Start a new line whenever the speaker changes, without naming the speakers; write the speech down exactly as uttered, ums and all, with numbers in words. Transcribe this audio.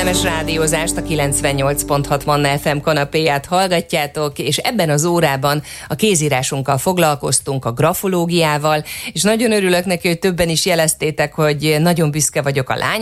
kellemes rádiózást, a kilencvennyolc pont hat Manna ef em kanapéját hallgatjátok, és ebben az órában a kézírásunkkal foglalkoztunk, a grafológiával, és nagyon örülök neki, hogy többen is jeleztétek, hogy nagyon büszke vagyok a lányom